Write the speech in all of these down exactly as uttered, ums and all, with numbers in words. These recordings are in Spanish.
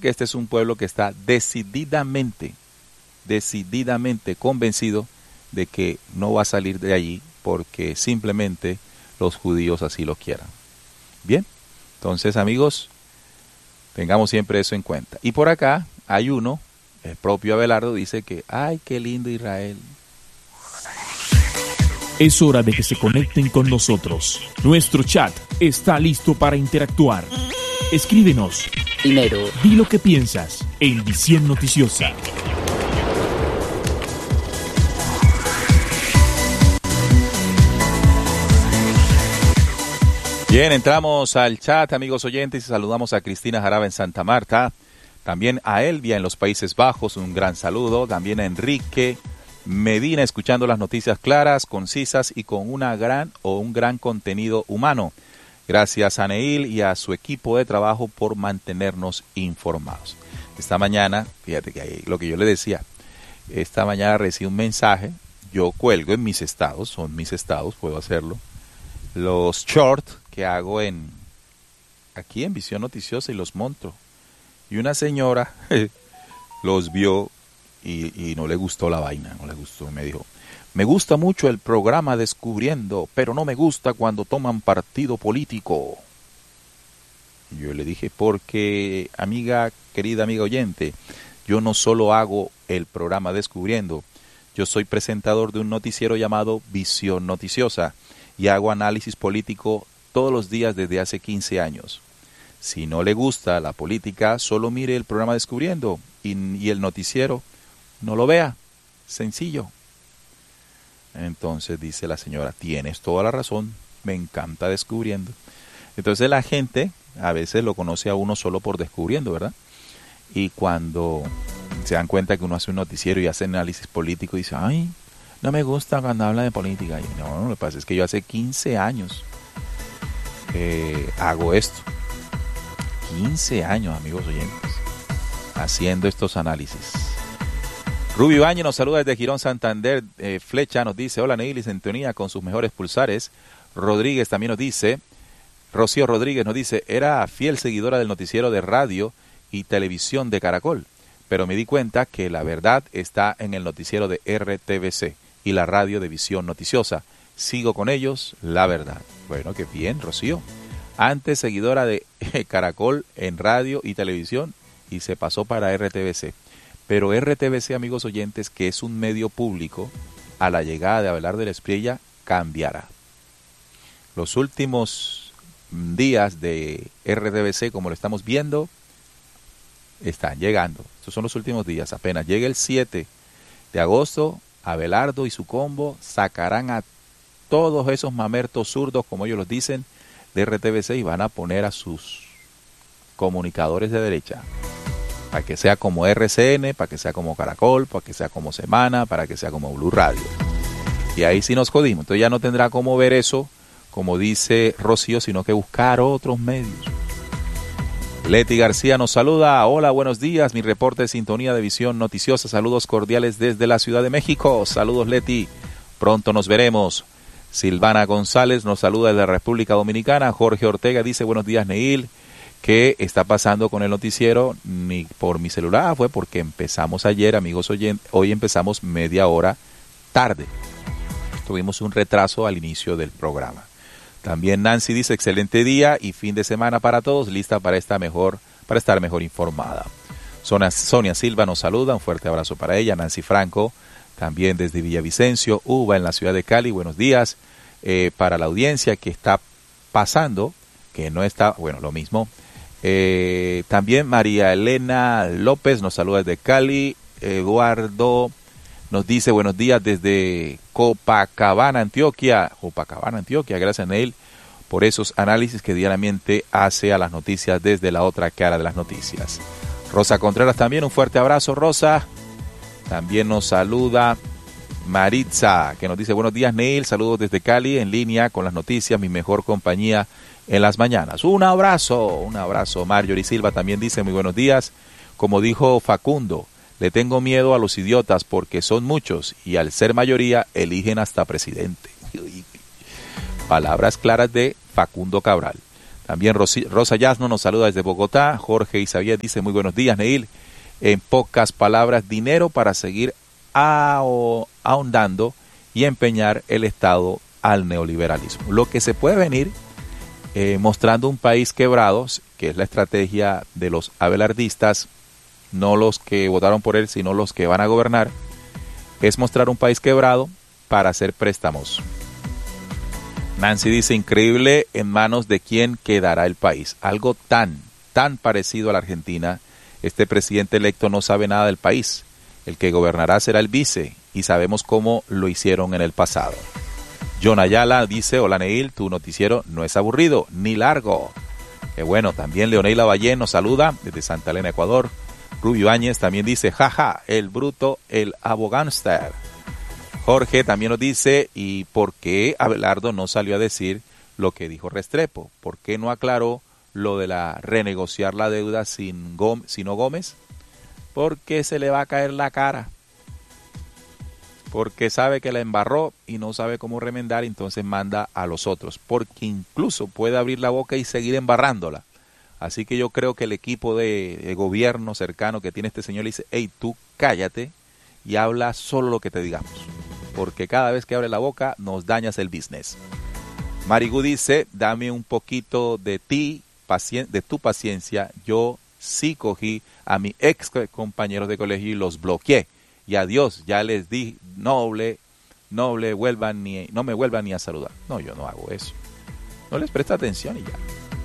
porque este es un pueblo que está decididamente, decididamente convencido de que no va a salir de allí porque simplemente los judíos así lo quieran. Bien, entonces amigos, tengamos siempre eso en cuenta. Y por acá hay uno, el propio Abelardo dice que, ¡ay, qué lindo Israel! Es hora de que se conecten con nosotros. Nuestro chat está listo para interactuar. Escríbenos. Primero, di lo que piensas en Visión Noticiosa. Bien, entramos al chat, amigos oyentes, y saludamos a Cristina Jaraba en Santa Marta, también a Elvia en los Países Bajos, un gran saludo, también a Enrique Medina, escuchando las noticias claras, concisas y con una gran o un gran contenido humano. Gracias a Neil y a su equipo de trabajo por mantenernos informados. Esta mañana, fíjate que ahí, lo que yo le decía, esta mañana recibí un mensaje, yo cuelgo en mis estados, son mis estados, puedo hacerlo, los shorts que hago en aquí en Visión Noticiosa y los monto. Y una señora los vio y, y no le gustó la vaina, no le gustó. Me dijo, me gusta mucho el programa Descubriendo, pero no me gusta cuando toman partido político. Y yo le dije, porque, amiga, querida amiga oyente, yo no solo hago el programa Descubriendo, yo soy presentador de un noticiero llamado Visión Noticiosa y hago análisis político todos los días desde hace quince años. Si no le gusta la política, solo mire el programa Descubriendo y, y el noticiero no lo vea. Sencillo. Entonces dice la señora, tienes toda la razón, me encanta Descubriendo. Entonces la gente a veces lo conoce a uno solo por Descubriendo, ¿verdad? Y cuando se dan cuenta que uno hace un noticiero y hace análisis político, dice, ay, no me gusta cuando habla de política. Y no, no, lo que pasa es que yo hace quince años eh, hago esto. quince años, amigos oyentes, haciendo estos análisis. Rubio Ibañez nos saluda desde Girón, Santander. Eh, Flecha nos dice, hola Neil y sintonía con sus mejores pulsares. Rodríguez también nos dice, Rocío Rodríguez nos dice, era fiel seguidora del noticiero de radio y televisión de Caracol, pero me di cuenta que la verdad está en el noticiero de R T V C y la radio de Visión Noticiosa. Sigo con ellos, la verdad. Bueno, qué bien, Rocío. Antes seguidora de Caracol en radio y televisión y se pasó para R T V C. Pero R T V C, amigos oyentes, que es un medio público, a la llegada de Abelardo de la Espriella, cambiará. Los últimos días de R T V C, como lo estamos viendo, están llegando. Estos son los últimos días. Apenas llegue el siete de agosto, Abelardo y su combo sacarán a todos esos mamertos zurdos, como ellos los dicen, de R T V C y van a poner a sus comunicadores de derecha. Para que sea como R C N, para que sea como Caracol, para que sea como Semana, para que sea como Blue Radio. Y ahí sí nos jodimos. Entonces ya no tendrá cómo ver eso, como dice Rocío, sino que buscar otros medios. Leti García nos saluda. Hola, buenos días. Mi reporte de sintonía de Visión Noticiosa. Saludos cordiales desde la Ciudad de México. Saludos, Leti. Pronto nos veremos. Silvana González nos saluda desde la República Dominicana. Jorge Ortega dice, buenos días, Neil. ¿Qué está pasando con el noticiero? Ni por mi celular, fue porque empezamos ayer, amigos oyentes. Hoy empezamos media hora tarde. Tuvimos un retraso al inicio del programa. También Nancy dice, excelente día y fin de semana para todos, lista para esta mejor, para estar mejor informada. Sonia, Sonia Silva nos saluda, un fuerte abrazo para ella. Nancy Franco, también desde Villavicencio, Uva en la ciudad de Cali, buenos días. Eh, para la audiencia que está pasando, que no está, bueno, lo mismo. Eh, también María Elena López nos saluda desde Cali. Eduardo nos dice buenos días desde Copacabana, Antioquia. Copacabana, Antioquia. Gracias, Neil, por esos análisis que diariamente hace a las noticias desde la otra cara de las noticias. Rosa Contreras también, un fuerte abrazo, Rosa. También nos saluda Maritza, que nos dice buenos días, Neil. Saludos desde Cali, en línea con las noticias, mi mejor compañía en las mañanas. Un abrazo, un abrazo. Marjorie Silva también dice muy buenos días. Como dijo Facundo, le tengo miedo a los idiotas porque son muchos y al ser mayoría eligen hasta presidente. Palabras claras de Facundo Cabral. También Rosi, Rosa Yasno nos saluda desde Bogotá. Jorge Isaías dice, muy buenos días, Neil. En pocas palabras, dinero para seguir ahondando y empeñar el Estado al neoliberalismo. Lo que se puede venir eh, mostrando un país quebrado, que es la estrategia de los abelardistas, no los que votaron por él, sino los que van a gobernar, es mostrar un país quebrado para hacer préstamos. Nancy dice, increíble en manos de quién quedará el país. Algo tan, tan parecido a la Argentina. Este presidente electo no sabe nada del país. El que gobernará será el vice y sabemos cómo lo hicieron en el pasado. John Ayala dice, hola Neil, tu noticiero no es aburrido ni largo. Qué bueno, también Leonel Lavallén nos saluda desde Santa Elena, Ecuador. Rubio Áñez también dice, jaja, el bruto, el abogánster. Jorge también nos dice, ¿y por qué Abelardo no salió a decir lo que dijo Restrepo? ¿Por qué no aclaró lo de la renegociar la deuda sin Gómez, sino Gómez? Porque se le va a caer la cara. Porque sabe que la embarró y no sabe cómo remendar, entonces manda a los otros. Porque incluso puede abrir la boca y seguir embarrándola. Así que yo creo que el equipo de, de gobierno cercano que tiene este señor le dice, hey, tú cállate y habla solo lo que te digamos. Porque cada vez que abre la boca nos dañas el business. Marigu dice, dame un poquito de ti, pacien- de tu paciencia. Yo sí cogí a mis ex compañeros de colegio y los bloqueé. Y adiós, ya les di, noble, noble, vuelvan ni, no me vuelvan ni a saludar. No, yo no hago eso. No les presta atención y ya.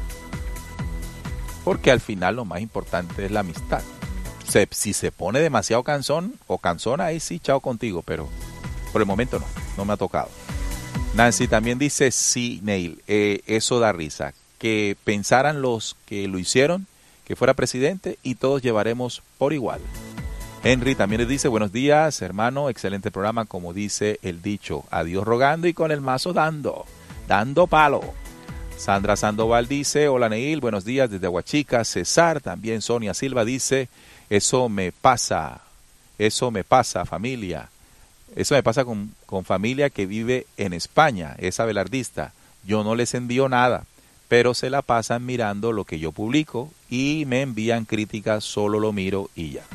Porque al final lo más importante es la amistad. Se, si se pone demasiado cansón o cansona, ahí sí, chao contigo, pero por el momento no, no me ha tocado. Nancy también dice, sí, Neil, eh, eso da risa. Que pensaran los que lo hicieron, que fuera presidente y todos llevaremos por igual. Henry también les dice, buenos días, hermano, excelente programa, como dice el dicho, adiós rogando y con el mazo dando, dando palo. Sandra Sandoval dice, hola Neil, buenos días desde Aguachica. César, también Sonia Silva dice, eso me pasa, eso me pasa familia, eso me pasa con, con familia que vive en España, es abelardista, yo no les envío nada, pero se la pasan mirando lo que yo publico y me envían críticas, solo lo miro y ya.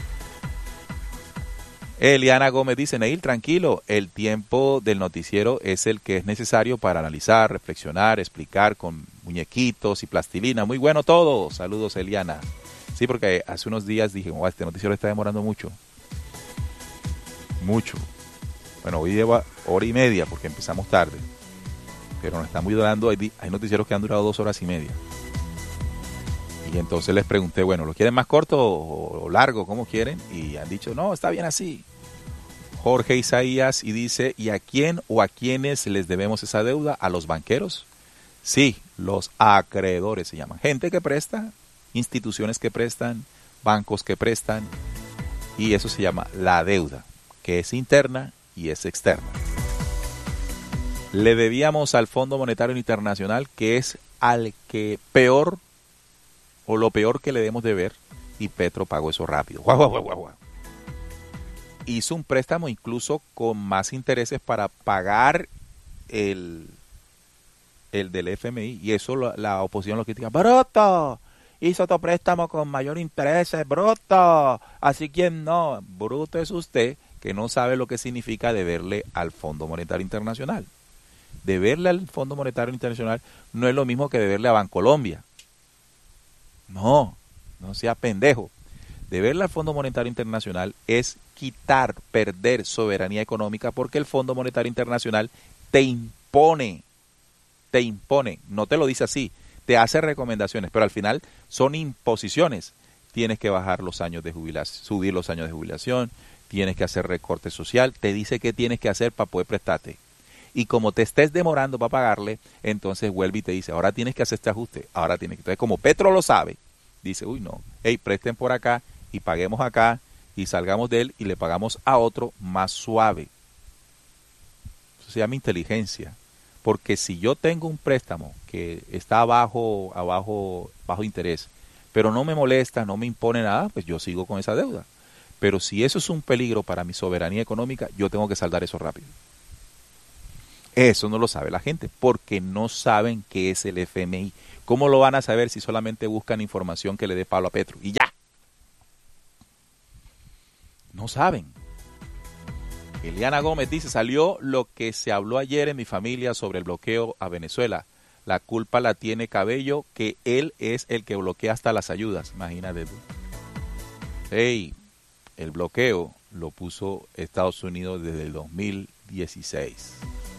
Eliana Gómez dice, Neil, tranquilo, el tiempo del noticiero es el que es necesario para analizar, reflexionar, explicar con muñequitos y plastilina. Muy bueno todo. Saludos, Eliana. Sí, porque hace unos días dije, oh, este noticiero está demorando mucho. Mucho. Bueno, hoy lleva hora y media porque empezamos tarde. Pero nos está muy durando, hay, hay noticieros que han durado dos horas y media. Y entonces les pregunté, bueno, ¿lo quieren más corto o largo? ¿Cómo quieren? Y han dicho, no, está bien así. Jorge Isaías y dice, ¿y a quién o a quiénes les debemos esa deuda? ¿A los banqueros? Sí, los acreedores se llaman. Gente que presta, instituciones que prestan, bancos que prestan. Y eso se llama la deuda, que es interna y es externa. Le debíamos al Fondo Monetario Internacional, que es al que peor o lo peor que le debemos de ver, y Petro pagó eso rápido. Guau, guau, guau, guau. Hizo un préstamo incluso con más intereses para pagar el, el del F M I, y eso la, la oposición lo critica. ¡Bruto! Hizo otro préstamo con mayor interés, bruto. Así que no, bruto es usted que no sabe lo que significa deberle al Fondo Monetario Internacional. Deberle al Fondo Monetario Internacional no es lo mismo que deberle a Bancolombia. No, no sea pendejo. Deberle al Fondo Monetario Internacional es quitar, perder soberanía económica, porque el Fondo Monetario Internacional te impone, te impone, no te lo dice así, te hace recomendaciones, pero al final son imposiciones. Tienes que bajar los años de jubilación, subir los años de jubilación, tienes que hacer recorte social, te dice qué tienes que hacer para poder prestarte. Y como te estés demorando para pagarle, entonces vuelve y te dice, ahora tienes que hacer este ajuste, ahora tienes que... Entonces, como Petro lo sabe, dice, uy, no, hey, presten por acá y paguemos acá y salgamos de él y le pagamos a otro más suave. Eso se llama inteligencia. Porque si yo tengo un préstamo que está abajo, abajo, bajo interés, pero no me molesta, no me impone nada, pues yo sigo con esa deuda. Pero si eso es un peligro para mi soberanía económica, yo tengo que saldar eso rápido. Eso no lo sabe la gente, porque no saben qué es el F M I, ¿Cómo lo van a saber si solamente buscan información que le dé Pablo a Petro? Y ya. No saben. Eliana Gómez dice, salió lo que se habló ayer en mi familia sobre el bloqueo a Venezuela. La culpa la tiene Cabello, que él es el que bloquea hasta las ayudas. Imagínate tú. Hey, el bloqueo lo puso Estados Unidos desde el dos mil dieciséis.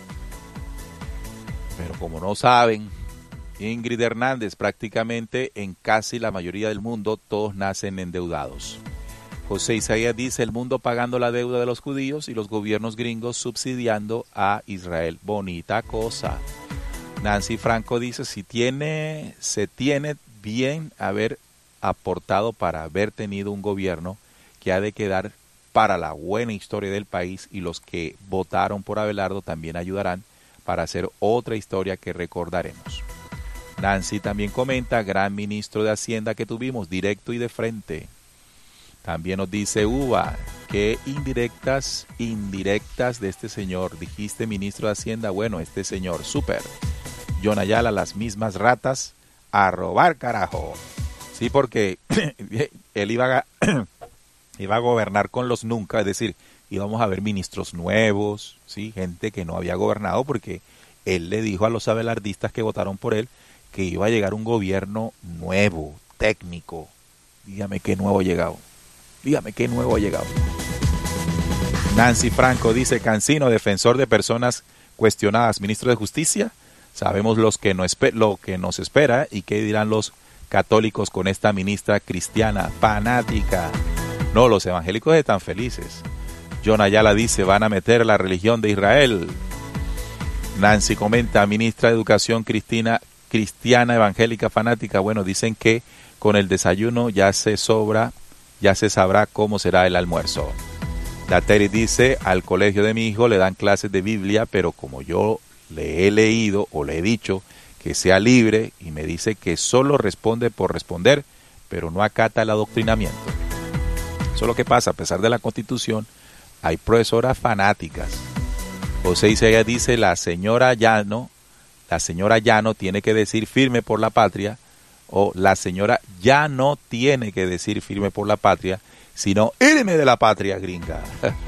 Pero como no saben, Ingrid Hernández, prácticamente en casi la mayoría del mundo todos nacen endeudados. José Isaías dice, el mundo pagando la deuda de los judíos y los gobiernos gringos subsidiando a Israel. Bonita cosa. Nancy Franco dice, si tiene, se tiene bien haber aportado para haber tenido un gobierno que ha de quedar para la buena historia del país, y los que votaron por Abelardo también ayudarán para hacer otra historia que recordaremos. Nancy también comenta, gran ministro de Hacienda que tuvimos, directo y de frente. También nos dice Uva, qué indirectas, indirectas de este señor. Dijiste ministro de Hacienda, bueno, este señor, súper. John Ayala, las mismas ratas, a robar carajo. Sí, porque él iba a, iba a gobernar con los nunca, es decir, íbamos a ver ministros nuevos, sí, gente que no había gobernado, porque él le dijo a los abelardistas que votaron por él que iba a llegar un gobierno nuevo, técnico. Dígame qué nuevo ha llegado. Dígame qué nuevo ha llegado. Nancy Franco dice, Cancino, defensor de personas cuestionadas, ministro de Justicia. Sabemos los que no espe- lo que nos espera y qué dirán los católicos con esta ministra cristiana fanática. No, los evangélicos están felices. John Ayala dice, van a meter la religión de Israel. Nancy comenta, ministra de Educación Cristina, cristiana evangélica fanática. Bueno, dicen que con el desayuno ya se sobra, ya se sabrá cómo será el almuerzo. La Terry dice, al colegio de mi hijo le dan clases de Biblia, pero como yo le he leído o le he dicho que sea libre, y me dice que solo responde por responder, pero no acata el adoctrinamiento. Eso es lo que pasa, a pesar de la Constitución, hay profesoras fanáticas. José Isaías dice, la señora Llano, la señora Llano tiene que decir firme por la patria, o la señora ya no tiene que decir firme por la patria, sino irme de la patria gringa.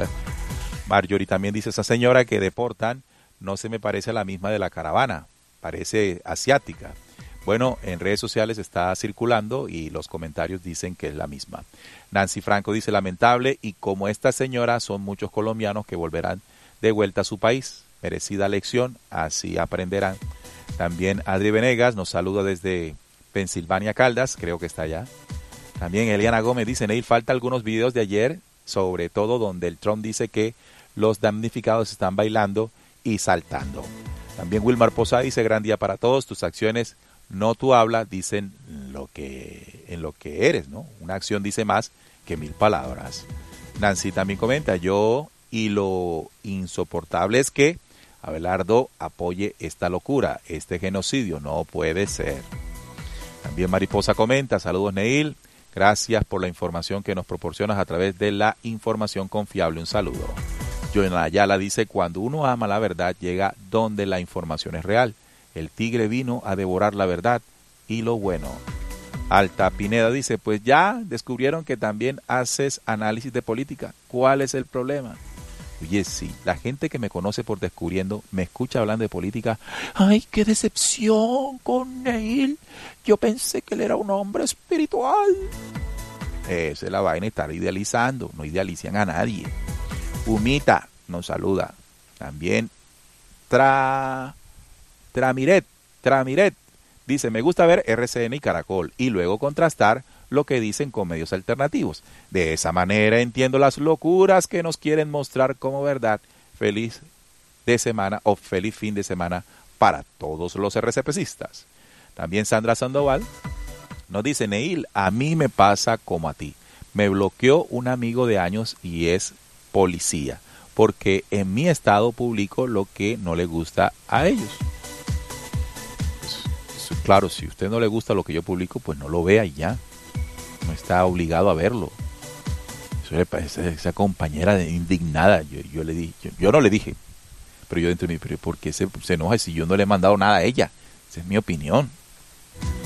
Marjorie también dice, esa señora que deportan no se me parece a la misma de la caravana, parece asiática. Bueno, en redes sociales está circulando y los comentarios dicen que es la misma. Nancy Franco dice, lamentable, y como esta señora son muchos colombianos que volverán de vuelta a su país. Merecida lección, así aprenderán. También Adri Venegas nos saluda desde Pensilvania Caldas, creo que está allá. También Eliana Gómez dice, Neil, falta algunos videos de ayer, sobre todo donde el Trump dice que los damnificados están bailando y saltando. También Wilmar Posada dice, gran día para todos, tus acciones, no tu habla, dicen lo que, en lo que eres, ¿no? Una acción dice más que mil palabras. Nancy también comenta, yo, y lo insoportable es que Abelardo apoye esta locura, este genocidio, no puede ser. También Mariposa comenta, saludos Neil, gracias por la información que nos proporcionas a través de la información confiable, un saludo. John Ayala dice, cuando uno ama la verdad llega donde la información es real. El tigre vino a devorar la verdad y lo bueno. Alta Pineda dice, pues ya descubrieron que también haces análisis de política. ¿Cuál es el problema? Oye, sí, la gente que me conoce por Descubriendo me escucha hablando de política. ¡Ay, qué decepción con Neil! Yo pensé que él era un hombre espiritual. Esa es la vaina, estar idealizando. No idealizan a nadie. Humita nos saluda. También Tra... Tramiret, Tramiret dice, me gusta ver R C N y Caracol y luego contrastar lo que dicen con medios alternativos. De esa manera entiendo las locuras que nos quieren mostrar como verdad. Feliz de semana o feliz fin de semana para todos los RCPcistas. También Sandra Sandoval nos dice, Neil, a mí me pasa como a ti. Me bloqueó un amigo de años y es policía, porque en mi estado publico lo que no le gusta a ellos. Pues, claro, si a usted no le gusta lo que yo publico, pues no lo vea y ya. No está obligado a verlo. Eso le parece, esa compañera indignada, yo, yo le dije, yo, yo no le dije, pero yo dentro de mí, pero ¿por qué se, se enoja si yo no le he mandado nada a ella? Esa es mi opinión.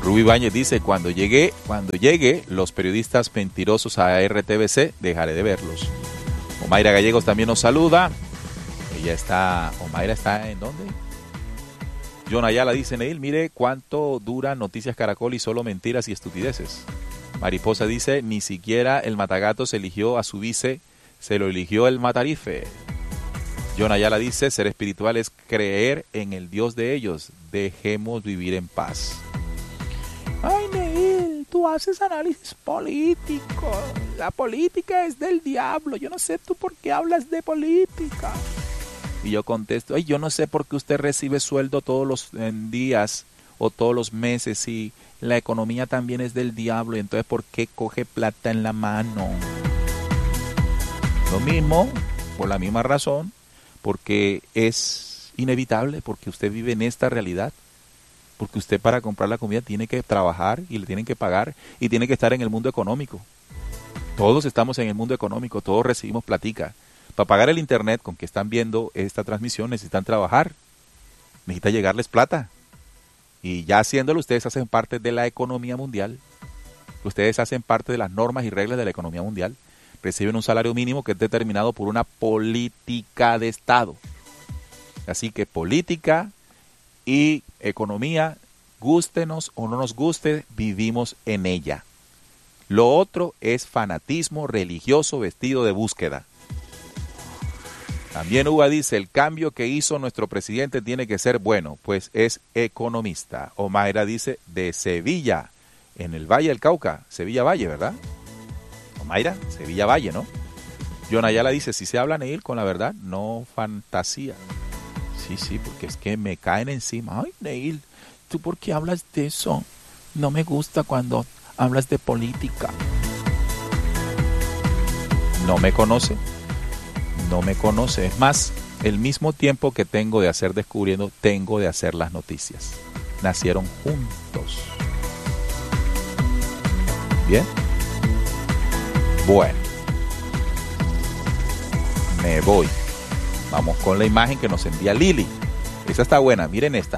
Rubí Báñez dice, cuando llegue, cuando llegue los periodistas mentirosos a R T V C, dejaré de verlos. Omaira Gallegos también nos saluda. Ella está, Omaira está ¿en dónde? John Ayala dice, Neil, mire cuánto dura Noticias Caracol y solo mentiras y estupideces. Mariposa dice, ni siquiera el Matagatos eligió a su vice, se lo eligió el Matarife. John Ayala dice, ser espiritual es creer en el Dios de ellos, dejemos vivir en paz. Ay, Neil, tú haces análisis político, la política es del diablo, yo no sé tú por qué hablas de política. Y yo contesto, ay, yo no sé por qué usted recibe sueldo todos los días o todos los meses y la economía también es del diablo, y entonces ¿por qué coge plata en la mano? Lo mismo, por la misma razón, porque es inevitable, porque usted vive en esta realidad, porque usted para comprar la comida tiene que trabajar y le tienen que pagar y tiene que estar en el mundo económico. Todos estamos en el mundo económico, todos recibimos platica. Para pagar el internet con que están viendo esta transmisión necesitan trabajar, necesita llegarles plata. Y ya haciéndolo, ustedes hacen parte de la economía mundial. Ustedes hacen parte de las normas y reglas de la economía mundial. Reciben un salario mínimo que es determinado por una política de Estado. Así que política y economía, gústenos o no nos guste, vivimos en ella. Lo otro es fanatismo religioso vestido de búsqueda. También Uva dice, el cambio que hizo nuestro presidente tiene que ser bueno, pues es economista. Omaira dice, de Sevilla, en el Valle del Cauca, Sevilla Valle, ¿verdad? Omaira, Sevilla Valle, ¿no? John Ayala dice, si se habla, Neil, con la verdad, no fantasía. Sí, sí, porque es que me caen encima. Ay, Neil, ¿tú por qué hablas de eso? No me gusta cuando hablas de política. ¿No me conoce? No me conoce. Es más, el mismo tiempo que tengo de hacer Descubriendo, tengo de hacer las noticias. Nacieron juntos. ¿Bien? Bueno. Me voy. Vamos con la imagen que nos envía Lili. Esa está buena, miren esta.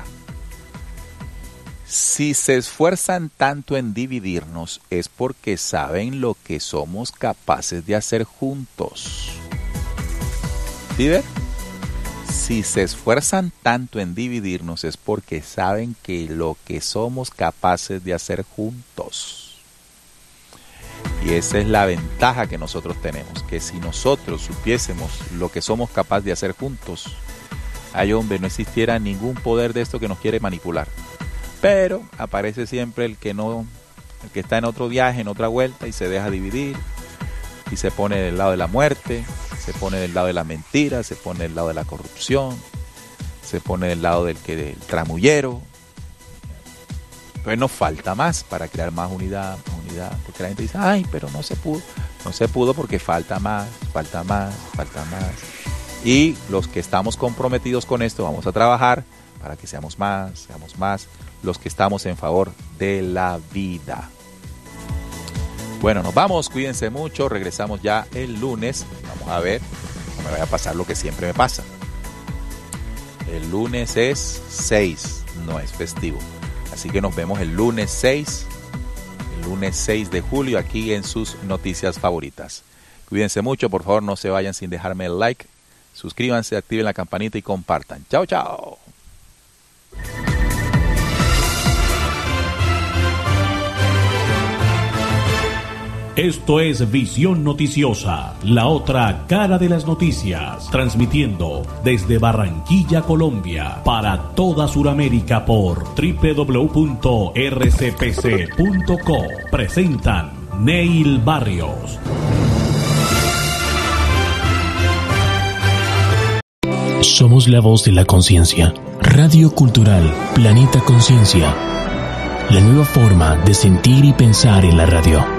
Si se esfuerzan tanto en dividirnos, es porque saben lo que somos capaces de hacer juntos. ¿Sí ven? Si se esfuerzan tanto en dividirnos es porque saben que lo que somos capaces de hacer juntos. Y esa es la ventaja que nosotros tenemos, que si nosotros supiésemos lo que somos capaces de hacer juntos, ay hombre, no existiera ningún poder de esto que nos quiere manipular. Pero aparece siempre el que no, el que está en otro viaje, en otra vuelta y se deja dividir y se pone del lado de la muerte. Se pone del lado de la mentira, se pone del lado de la corrupción, se pone del lado del que del tramullero. Entonces nos falta más para crear más unidad, más unidad, porque la gente dice, ay, pero no se pudo, no se pudo porque falta más, falta más, falta más. Y los que estamos comprometidos con esto vamos a trabajar para que seamos más, seamos más los que estamos en favor de la vida. Bueno, nos vamos, cuídense mucho, regresamos ya el lunes, vamos a ver, no me vaya a pasar lo que siempre me pasa. El lunes es seis, no es festivo, así que nos vemos el lunes seis, el lunes seis de julio aquí en sus noticias favoritas. Cuídense mucho, por favor no se vayan sin dejarme el like, suscríbanse, activen la campanita y compartan. Chao, chao. Esto es Visión Noticiosa, la otra cara de las noticias, transmitiendo desde Barranquilla, Colombia, para toda Sudamérica por doble u doble u doble u punto r c p c punto co. Presentan Neil Barrios. Somos la voz de la conciencia. Radio Cultural Planeta Conciencia. La nueva forma de sentir y pensar en la radio.